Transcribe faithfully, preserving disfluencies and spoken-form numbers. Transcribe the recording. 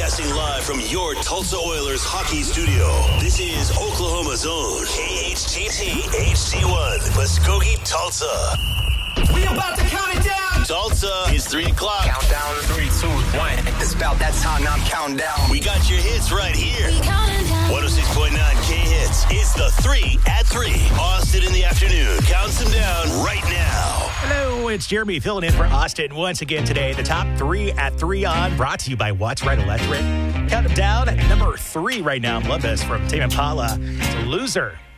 Broadcasting live from your Tulsa Oilers hockey studio. This is Oklahoma's own K H T T H D one, Muskogee, Tulsa. We about to count it down. Tulsa is three o'clock. Countdown, three, two, one. It's about that time, now I'm counting down. We got your hits right here. one oh six point nine K-Hits. It's the three at three. Austin in the afternoon. Counts them down right now. Hello, it's Jeremy filling in for Austin once again today. The top three at three on, brought to you by Watts Right Electric. Count them down at number three right now. Love this from Tame Impala. It's a Loser.